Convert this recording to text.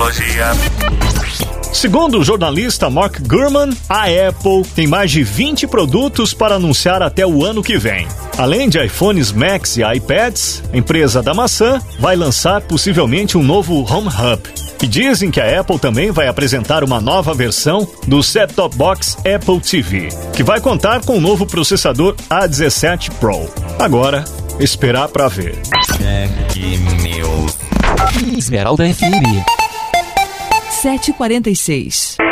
tecnologia. Segundo o jornalista Mark Gurman, a Apple tem mais de 20 produtos para anunciar até o ano que vem. Além de iPhones Max e iPads, a empresa da maçã vai lançar possivelmente um novo Home Hub. E dizem que a Apple também vai apresentar uma nova versão do set-top box Apple TV, que vai contar com o novo processador A17 Pro. Agora, esperar para ver. Esmeralda FM 746.